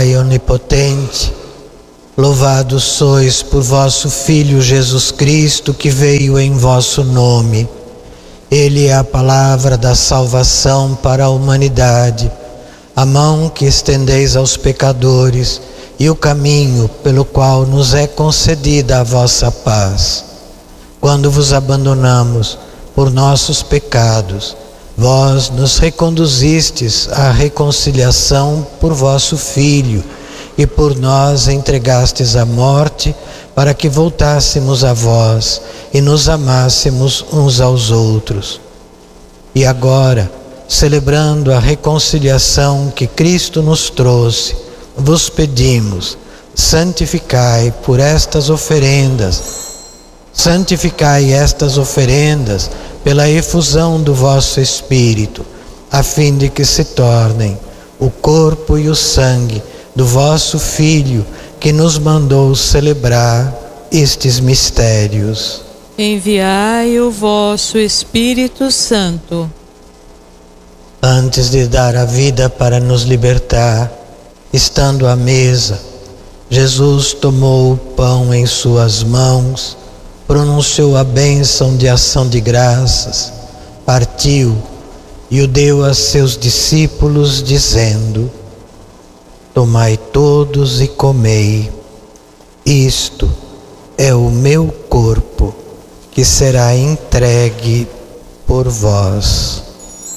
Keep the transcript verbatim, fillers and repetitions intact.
Pai onipotente, louvado sois por vosso Filho Jesus Cristo, que veio em vosso nome. Ele é a palavra da salvação para a humanidade, a mão que estendeis aos pecadores e o caminho pelo qual nos é concedida a vossa paz. Quando vos abandonamos por nossos pecados, vós nos reconduzistes à reconciliação por vosso Filho, e por nós entregastes à morte, para que voltássemos a vós e nos amássemos uns aos outros. E agora, celebrando a reconciliação que Cristo nos trouxe, vos pedimos, santificai por estas oferendas, santificai estas oferendas pela efusão do vosso Espírito, a fim de que se tornem o corpo e o sangue do vosso Filho, que nos mandou celebrar estes mistérios. Enviai o vosso Espírito Santo. Antes de dar a vida para nos libertar, estando à mesa, Jesus tomou o pão em suas mãos, pronunciou a bênção de ação de graças, partiu e o deu a seus discípulos, dizendo: tomai todos e comei, isto é o meu corpo, que será entregue por vós.